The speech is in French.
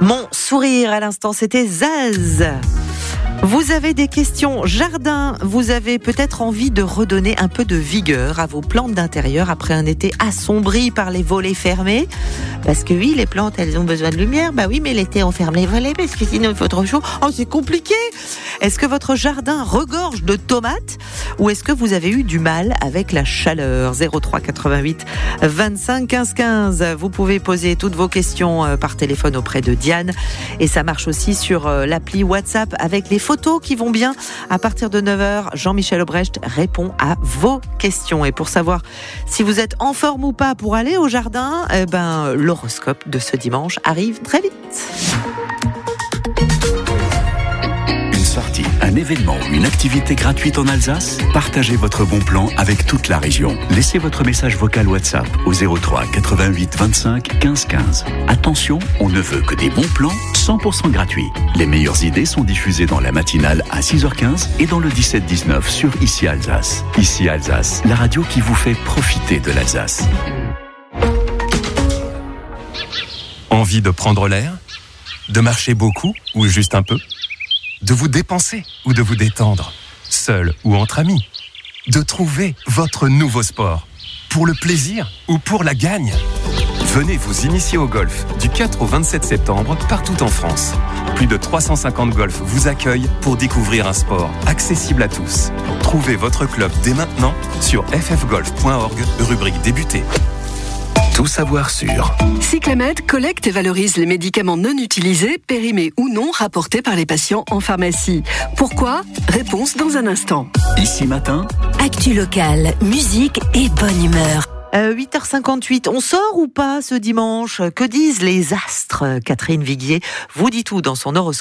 Mon sourire à l'instant, c'était Zaz. Vous avez des questions jardin, vous avez peut-être envie de redonner un peu de vigueur à vos plantes d'intérieur après un été assombri par les volets fermés. Parce que oui, les plantes, elles ont besoin de lumière. Bah oui, mais l'été, on ferme les volets parce que sinon il faut trop chaud. Oh, c'est compliqué. Est-ce que votre jardin regorge de tomates ou est-ce que vous avez eu du mal avec la chaleur? 03 88 25 15 15. Vous pouvez poser toutes vos questions par téléphone auprès de Diane. Et ça marche aussi sur l'appli WhatsApp avec les photos qui vont bien. À partir de 9h, Jean-Michel Aubrecht répond à vos questions. Et pour savoir si vous êtes en forme ou pas pour aller au jardin, l'horoscope de ce dimanche arrive très vite. Une sortie, un événement ou une activité gratuite en Alsace? Partagez votre bon plan avec toute la région. Laissez votre message vocal WhatsApp au 03 88 25 15 15. Attention, on ne veut que des bons plans 100% gratuits. Les meilleures idées sont diffusées dans la matinale à 6h15 et dans le 17-19 sur Ici Alsace. Ici Alsace, la radio qui vous fait profiter de l'Alsace. Envie de prendre l'air? De marcher beaucoup ou juste un peu? De vous dépenser ou de vous détendre? Seul ou entre amis? De trouver votre nouveau sport? Pour le plaisir ou pour la gagne? Venez vous initier au golf du 4 au 27 septembre partout en France. Plus de 350 golfs vous accueillent pour découvrir un sport accessible à tous. Trouvez votre club dès maintenant sur ffgolf.org, rubrique débuter. Tout savoir sur Cyclamed collecte et valorise les médicaments non utilisés, périmés ou non, rapportés par les patients en pharmacie. Pourquoi? Réponse dans un instant. Ici Matin. Actu locale, musique et bonne humeur. 8h58, on sort ou pas ce dimanche? Que disent les astres? Catherine Viguier vous dit tout dans son horoscope.